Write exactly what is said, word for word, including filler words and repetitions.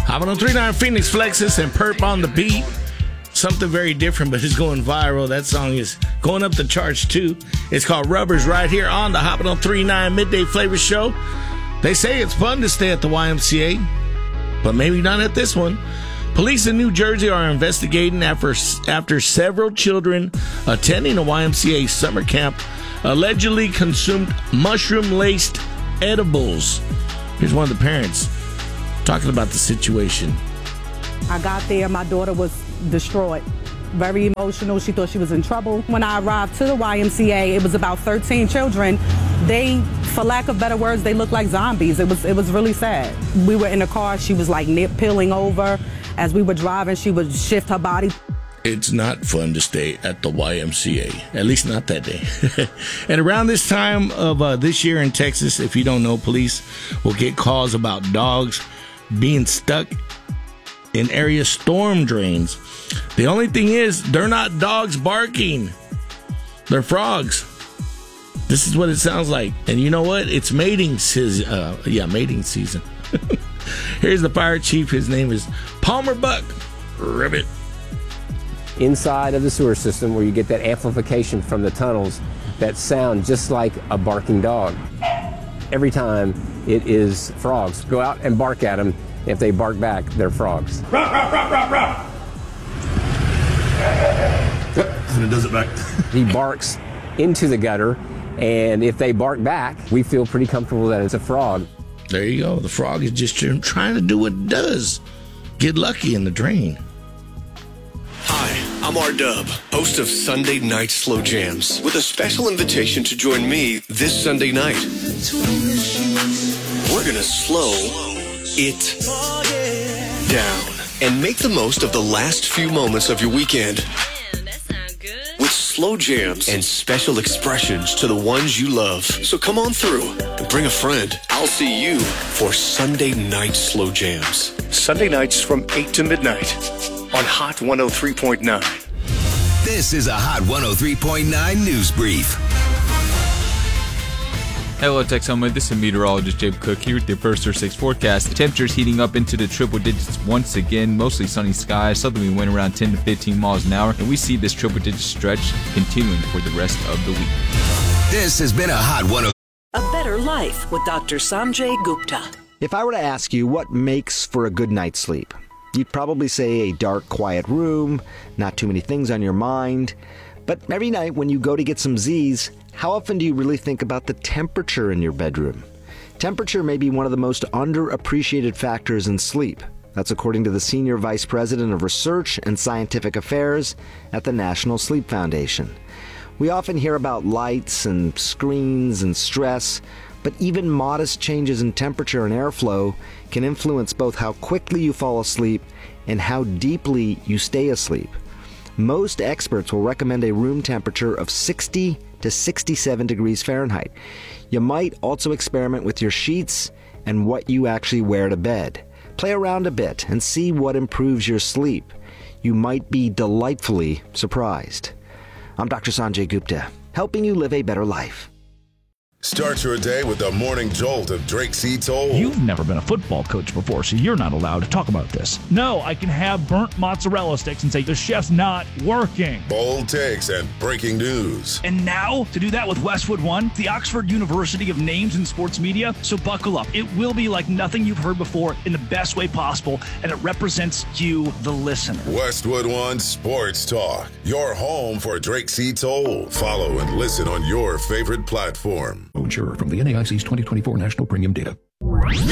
I'm on three nine Phoenix Flexus and Perp on the beat. Something very different, but it's going viral. That song is going up the charts too. It's called Rubbers right here on the Hoppin' on three nine Midday Flavor Show. They say it's fun to stay at the Y M C A, but maybe not at this one. Police in New Jersey are investigating after, after several children attending a Y M C A summer camp allegedly consumed mushroom-laced edibles. Here's one of the parents talking about the situation. I got there, my daughter was distraught, very emotional. She thought she was in trouble. When I arrived to the Y M C A, it was about thirteen children. They, for lack of better words, they looked like zombies. It was it was really sad. We were in the car, she was like nip peeling over. As we were driving, she would shift her body. It's not fun to stay at the Y M C A, at least not that day. And around this time of uh, this year in Texas, if you don't know, police will get calls about dogs being stuck in area storm drains. The only thing is, they're not dogs barking. They're frogs. This is what it sounds like. And you know what? It's mating season. Uh, yeah, mating season. Here's the fire chief. His name is Palmer Buck. Ribbit. Inside of the sewer system, where you get that amplification from the tunnels that sound just like a barking dog. Every time it is frogs. Go out and bark at them. If they bark back, they're frogs. Rah, rah, rah, rah, rah. And it does it back. He barks into the gutter, and if they bark back, we feel pretty comfortable that it's a frog. There you go. The frog is just trying to do what it does. Get lucky in the drain. Hi, I'm R-Dub, host of Sunday Night Slow Jams, with a special invitation to join me this Sunday night. We're gonna slow it down and make the most of the last few moments of your weekend. Man, that sounds good. With slow jams and special expressions to the ones you love. So come on through and bring a friend. I'll see you for Sunday Night Slow Jams. Sunday nights from eight to midnight on Hot one oh three point nine. This is a Hot one oh three point nine News Brief. Hello, Texoma. This is meteorologist Jake Cook here with your first or six forecast. Temperatures heating up into the triple digits once again. Mostly sunny skies. Southerly wind around ten to fifteen miles an hour. And we see this triple digit stretch continuing for the rest of the week. This has been a Hot one oh. A Better Life with Doctor Sanjay Gupta. If I were to ask you what makes for a good night's sleep, you'd probably say a dark, quiet room, not too many things on your mind. But every night when you go to get some Z's, how often do you really think about the temperature in your bedroom? Temperature may be one of the most underappreciated factors in sleep. That's according to the Senior Vice President of Research and Scientific Affairs at the National Sleep Foundation. We often hear about lights and screens and stress, but even modest changes in temperature and airflow can influence both how quickly you fall asleep and how deeply you stay asleep. Most experts will recommend a room temperature of sixty to sixty-seven degrees Fahrenheit. You might also experiment with your sheets and what you actually wear to bed. Play around a bit and see what improves your sleep. You might be delightfully surprised. I'm Doctor Sanjay Gupta, helping you live a better life. Start your day with the morning jolt of Drake C. Toll. You've never been a football coach before, so you're not allowed to talk about this. No, I can have burnt mozzarella sticks and say the chef's not working. Bold takes and breaking news. And now, to do that with Westwood One, the Oxford University of Names in Sports Media. So buckle up. It will be like nothing you've heard before in the best way possible, and it represents you, the listener. Westwood One Sports Talk, your home for Drake C. Toll. Follow and listen on your favorite platform. Insurer from the N A I C's twenty twenty-four National Premium Data.